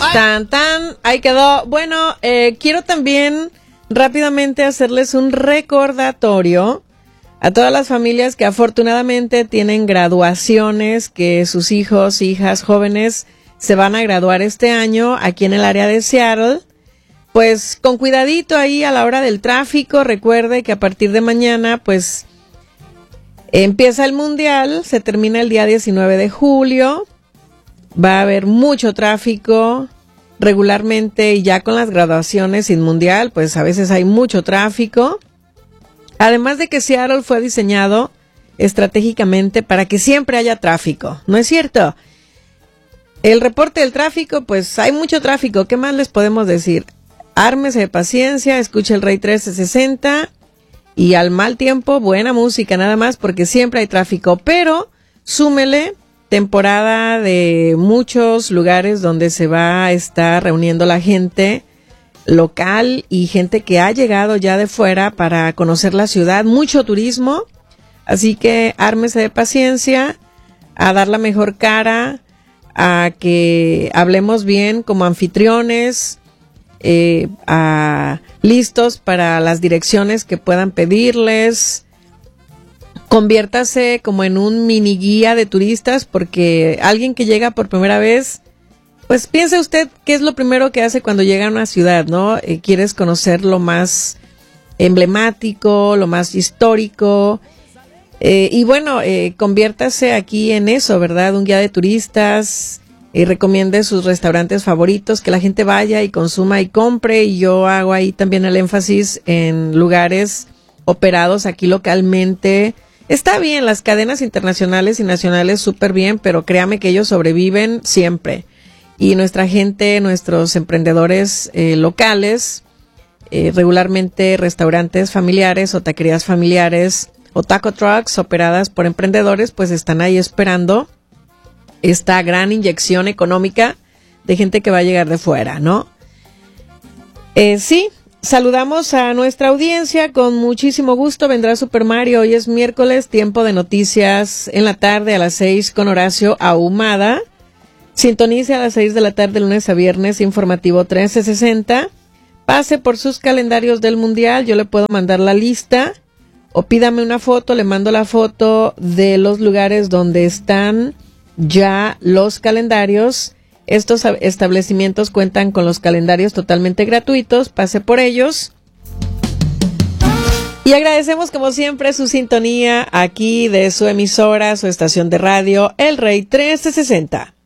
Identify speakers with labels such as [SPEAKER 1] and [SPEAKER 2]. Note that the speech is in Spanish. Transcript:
[SPEAKER 1] Tan, ahí quedó. Bueno, quiero también rápidamente hacerles un recordatorio a todas las familias que afortunadamente tienen graduaciones, que sus hijos, hijas, jóvenes se van a graduar este año aquí en el área de Seattle. Pues con cuidadito ahí a la hora del tráfico. Recuerde que a partir de mañana pues empieza el mundial, se termina el día 19 de julio. Va a haber mucho tráfico regularmente, y ya con las graduaciones sin mundial pues a veces hay mucho tráfico. Además de que Seattle fue diseñado estratégicamente para que siempre haya tráfico, ¿no es cierto? El reporte del tráfico, pues hay mucho tráfico, ¿qué más les podemos decir? Ármese de paciencia, escuche el Rey 1360 y al mal tiempo, buena música nada más, porque siempre hay tráfico, pero súmele temporada de muchos lugares donde se va a estar reuniendo la gente local y gente que ha llegado ya de fuera para conocer la ciudad, mucho turismo, así que ármese de paciencia, a dar la mejor cara, a que hablemos bien como anfitriones, listos para las direcciones que puedan pedirles. Conviértase como en un mini guía de turistas, porque alguien que llega por primera vez, pues piense usted qué es lo primero que hace cuando llega a una ciudad, ¿no? Quieres conocer lo más emblemático, lo más histórico, y bueno, conviértase aquí en eso, ¿verdad? Un guía de turistas, recomiende sus restaurantes favoritos, que la gente vaya y consuma y compre, y yo hago ahí también el énfasis en lugares operados aquí localmente. Está bien, las cadenas internacionales y nacionales súper bien, pero créame que ellos sobreviven siempre. Y nuestra gente, nuestros emprendedores locales, regularmente restaurantes familiares o taquerías familiares o taco trucks operadas por emprendedores, pues están ahí esperando esta gran inyección económica de gente que va a llegar de fuera, ¿no? Sí, saludamos a nuestra audiencia con muchísimo gusto. Vendrá Super Mario, hoy es miércoles, tiempo de noticias en la tarde a las 6 con Horacio Ahumada. Sintonice a las 6 de la tarde, lunes a viernes, informativo 1360. Pase por sus calendarios del mundial, yo le puedo mandar la lista, o pídame una foto, le mando la foto de los lugares donde están ya los calendarios. Estos establecimientos cuentan con los calendarios totalmente gratuitos, pase por ellos. Y agradecemos como siempre su sintonía aquí de su emisora, su estación de radio, El Rey 1360.